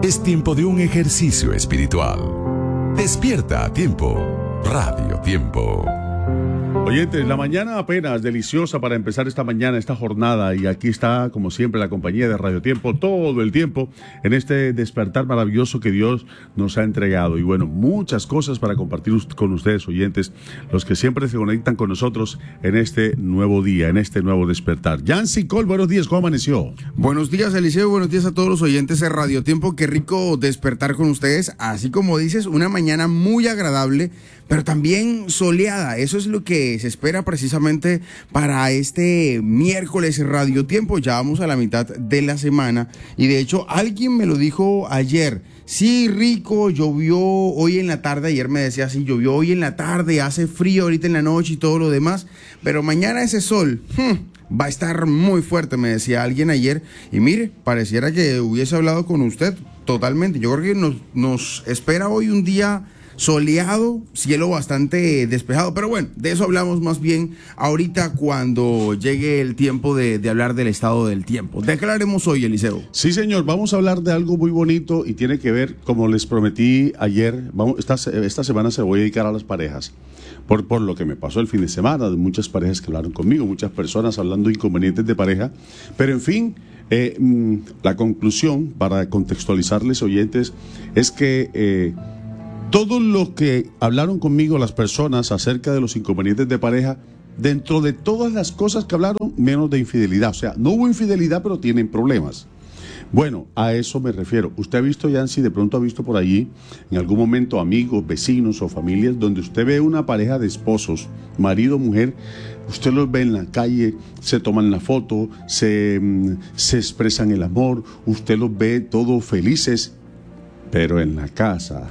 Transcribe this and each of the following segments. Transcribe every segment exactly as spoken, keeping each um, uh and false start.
Es tiempo de un ejercicio espiritual. Despierta a tiempo. Radio Tiempo. Oyentes, la mañana apenas deliciosa para empezar esta mañana, esta jornada, y aquí está, como siempre, la compañía de Radio Tiempo todo el tiempo en este despertar maravilloso que Dios nos ha entregado. Y bueno, muchas cosas para compartir con ustedes, oyentes, los que siempre se conectan con nosotros en este nuevo día, en este nuevo despertar. Yancy Cole, buenos días, ¿cómo amaneció? Buenos días, Eliseo, buenos días a todos los oyentes de Radio Tiempo. Qué rico despertar con ustedes, así como dices, una mañana muy agradable, pero también soleada. Eso es lo que se espera precisamente para este miércoles Radio Tiempo. Ya vamos a la mitad de la semana y de hecho alguien me lo dijo ayer. Sí, rico, llovió hoy en la tarde. Ayer me decía así, llovió hoy en la tarde, hace frío ahorita en la noche y todo lo demás, pero mañana ese sol hmm, va a estar muy fuerte, me decía alguien ayer. Y mire, pareciera que hubiese hablado con usted totalmente. Yo creo que nos, nos espera hoy un día soleado, cielo bastante despejado, pero bueno, de eso hablamos más bien ahorita cuando llegue el tiempo de, de hablar del estado del tiempo. Declaremos hoy, Eliseo. Sí, señor, vamos a hablar de algo muy bonito y tiene que ver, como les prometí ayer, vamos, esta, esta semana se voy a dedicar a las parejas, por, por lo que me pasó el fin de semana, de muchas parejas que hablaron conmigo, muchas personas hablando de inconvenientes de pareja, pero en fin, eh, la conclusión, para contextualizarles, oyentes, es que Eh, todo lo que hablaron conmigo las personas acerca de los inconvenientes de pareja, dentro de todas las cosas que hablaron, menos de infidelidad. O sea, no hubo infidelidad, pero tienen problemas. Bueno, a eso me refiero. Usted ha visto, Yancy, de pronto ha visto por allí, en algún momento, amigos, vecinos o familias, donde usted ve una pareja de esposos, marido, mujer, usted los ve en la calle, se toman la foto, se, se expresan el amor, usted los ve todos felices, pero en la casa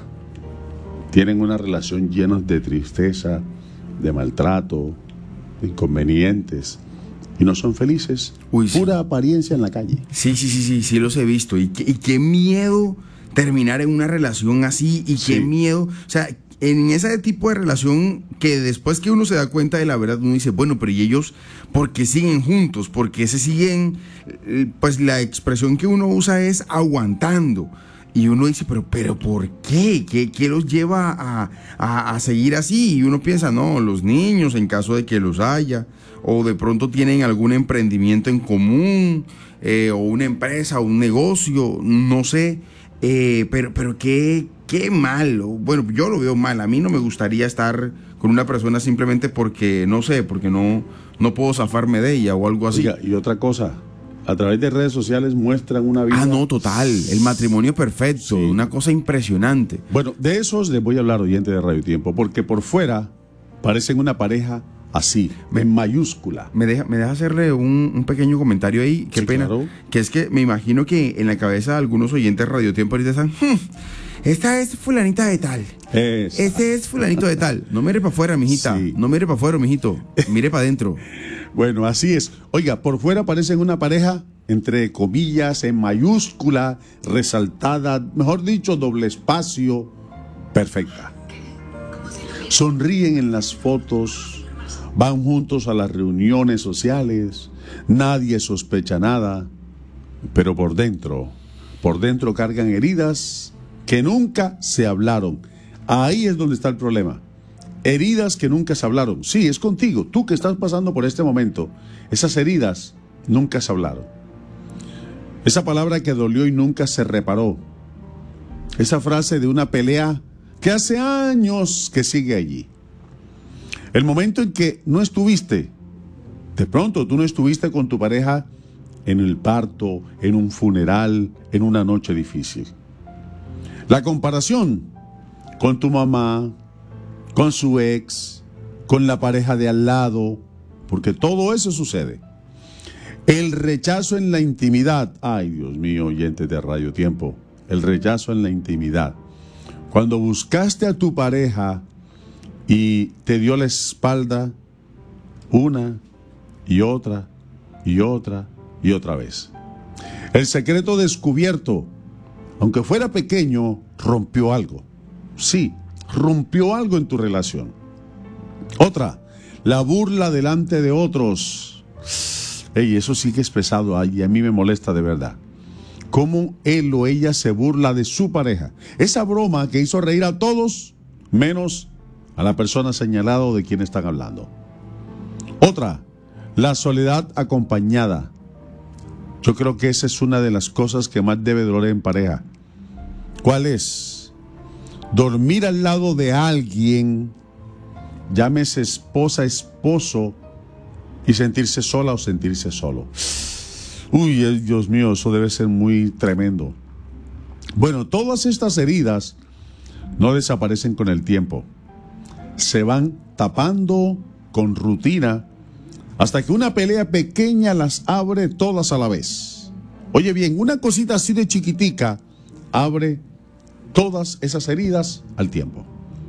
tienen una relación llena de tristeza, de maltrato, de inconvenientes, y no son felices. Uy, sí. Pura apariencia en la calle. Sí, sí, sí, sí, sí los he visto. Y qué, y qué miedo terminar en una relación así, y Sí. qué miedo, o sea, en ese tipo de relación que después que uno se da cuenta de la verdad, uno dice, bueno, pero ¿y ellos por qué siguen juntos? ¿Por qué se siguen? Pues la expresión que uno usa es aguantando. Y uno dice, pero, pero ¿por qué? ¿Qué, qué los lleva a, a, a seguir así? Y uno piensa, no, los niños, en caso de que los haya, o de pronto tienen algún emprendimiento en común, eh, o una empresa, o un negocio, no sé, eh, pero, pero qué, qué mal. Bueno, yo lo veo mal. A mí no me gustaría estar con una persona simplemente porque, no sé, porque no, no puedo zafarme de ella o algo así. Oiga, y otra cosa, a través de redes sociales muestran una vida... Ah, no, total, el matrimonio perfecto, Sí. una cosa impresionante. Bueno, de esos les voy a hablar, oyente de Radio Tiempo, porque por fuera parecen una pareja así, en mayúscula. Me deja, me deja hacerle un, un pequeño comentario ahí, qué Sí, pena, claro. que es que me imagino que en la cabeza de algunos oyentes de Radio Tiempo ahorita están, "Hmm, esta es fulanita de tal, Es. este es fulanito de tal, no mire para afuera, mijita, Sí. no mire para afuera, mijito, mire para adentro". Bueno, así es. Oiga, por fuera parecen una pareja, entre comillas, en mayúscula, resaltada, mejor dicho, doble espacio, perfecta. Sonríen en las fotos, van juntos a las reuniones sociales, nadie sospecha nada, pero por dentro, por dentro cargan heridas que nunca se hablaron. Ahí es donde está el problema. Heridas que nunca se hablaron. Sí, es contigo, tú que estás pasando por este momento. Esas heridas nunca se hablaron. Esa palabra que dolió y nunca se reparó. Esa frase de una pelea que hace años que sigue allí. El momento en que no estuviste, de pronto tú no estuviste con tu pareja en el parto, en un funeral, en una noche difícil. La comparación con tu mamá, con su ex, con la pareja de al lado, porque todo eso sucede. El rechazo en la intimidad. Ay, Dios mío, oyentes de Radio Tiempo. El rechazo en la intimidad. Cuando buscaste a tu pareja y te dio la espalda una y otra y otra y otra vez. El secreto descubierto, aunque fuera pequeño, rompió algo. Sí, rompió algo en tu relación. Otra, la burla delante de otros. Ey, eso sí que es pesado, ay, y a mí me molesta de verdad. cómo él o ella se burla de su pareja. Esa broma que hizo reír a todos, menos a la persona señalada o de quien están hablando. Otra, la soledad acompañada. Yo creo que esa es una de las cosas que más debe doler en pareja. ¿Cuál es? Dormir al lado de alguien, llámese esposa, esposo, y sentirse sola o sentirse solo. Uy, Dios mío, eso debe ser muy tremendo. Bueno, todas estas heridas no desaparecen con el tiempo. Se van tapando con rutina hasta que una pelea pequeña las abre todas a la vez. Oye bien, una cosita así de chiquitica abre todas esas heridas al tiempo.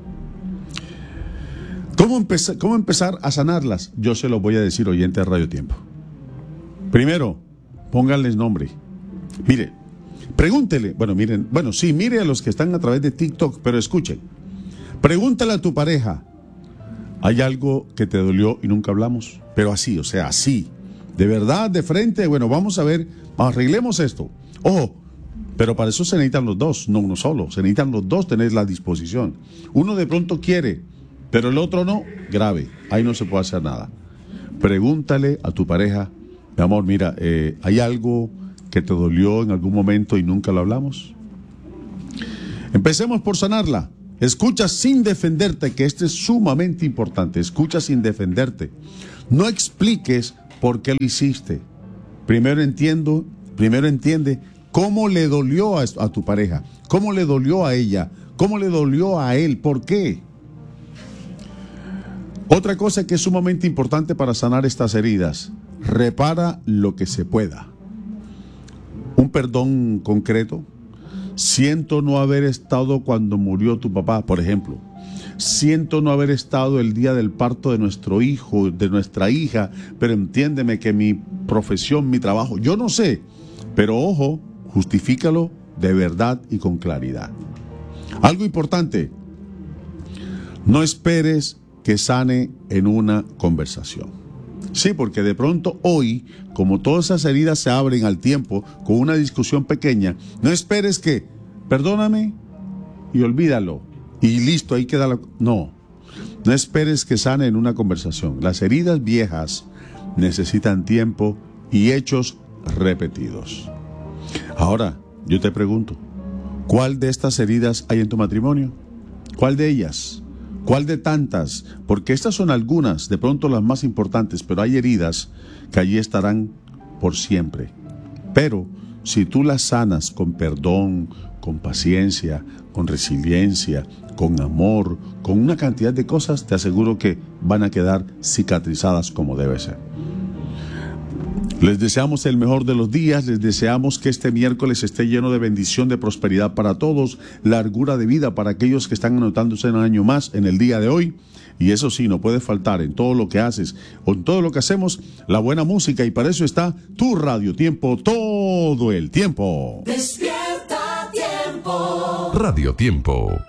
¿Cómo empezar, cómo empezar a sanarlas? Yo se lo voy a decir, oyente de Radio Tiempo. Primero, pónganles nombre. Mire, pregúntele, bueno, miren, bueno, sí, mire a los que están a través de TikTok, pero escuchen. Pregúntale a tu pareja, ¿hay algo que te dolió y nunca hablamos? Pero así, o sea, así, de verdad, de frente, bueno, vamos a ver, arreglemos esto. Ojo, pero para eso se necesitan los dos, no uno solo, se necesitan los dos tener la disposición. Uno de pronto quiere, pero el otro no, grave, ahí no se puede hacer nada. Pregúntale a tu pareja, mi amor, mira, eh, ¿hay algo que te dolió en algún momento y nunca lo hablamos? Empecemos por sanarla. Escucha sin defenderte, que esto es sumamente importante. Escucha sin defenderte. No expliques por qué lo hiciste. Primero entiendo, primero entiende cómo le dolió a, a tu pareja, cómo le dolió a ella, cómo le dolió a él, por qué. Otra cosa que es sumamente importante para sanar estas heridas: repara lo que se pueda. Un perdón concreto. Siento no haber estado cuando murió tu papá, por ejemplo. Siento no haber estado el día del parto de nuestro hijo, de nuestra hija, pero entiéndeme que mi profesión, mi trabajo, yo no sé, pero ojo, justifícalo de verdad y con claridad. Algo importante: no esperes que sane en una conversación. Sí, porque de pronto hoy, como todas esas heridas se abren al tiempo con una discusión pequeña, no esperes que, perdóname y olvídalo y listo, ahí queda la... No, no esperes que sane en una conversación. Las heridas viejas necesitan tiempo y hechos repetidos. Ahora, yo te pregunto, ¿cuál de estas heridas hay en tu matrimonio? ¿Cuál de ellas? ¿Cuál de tantas? Porque estas son algunas, de pronto las más importantes, pero hay heridas que allí estarán por siempre. Pero si tú las sanas con perdón, con paciencia, con resiliencia, con amor, con una cantidad de cosas, te aseguro que van a quedar cicatrizadas como debe ser. Les deseamos el mejor de los días, les deseamos que este miércoles esté lleno de bendición, de prosperidad para todos, largura de vida para aquellos que están anotándose en un año más en el día de hoy. Y eso sí, no puede faltar en todo lo que haces o en todo lo que hacemos, la buena música, y para eso está tu Radio Tiempo todo el tiempo. Despierta Tiempo. Radio Tiempo.